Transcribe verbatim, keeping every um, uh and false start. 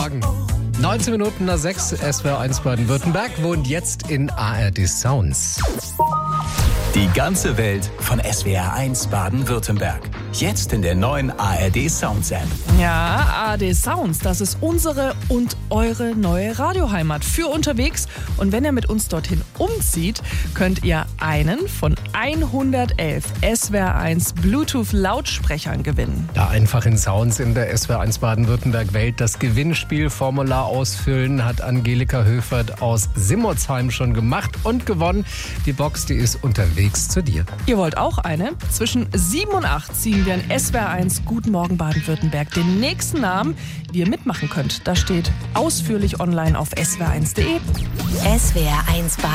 Morgen. neunzehn Minuten nach sechs, S W R eins Baden-Württemberg wohnt jetzt in A R D Sounds. Die ganze Welt von S W R eins Baden-Württemberg. Jetzt in der neuen A R D Sounds App. Ja, A R D Sounds, das ist unsere und eure neue Radioheimat für unterwegs. Und wenn ihr mit uns dorthin umzieht, könnt ihr einen von hundertelf S W R eins Bluetooth-Lautsprechern gewinnen. Da einfach in Sounds in der S W R eins Baden-Württemberg-Welt das Gewinnspielformular ausfüllen, hat Angelika Höfert aus Simmersheim schon gemacht und gewonnen. Die Box, die ist unterwegs zu dir. Ihr wollt auch eine? Zwischen sieben und acht ziehen wir in S W R eins Guten Morgen Baden-Württemberg den nächsten Namen, wie ihr mitmachen könnt. Da steht ausführlich online auf S W R eins punkt de. S W R eins